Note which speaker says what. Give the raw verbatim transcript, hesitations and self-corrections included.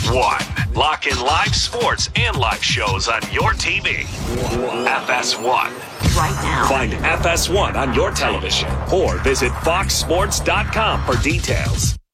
Speaker 1: one. Lock in live sports and live shows on your T V. F S one.
Speaker 2: Right now.
Speaker 1: Find F S one on your television or visit fox sports dot com for details.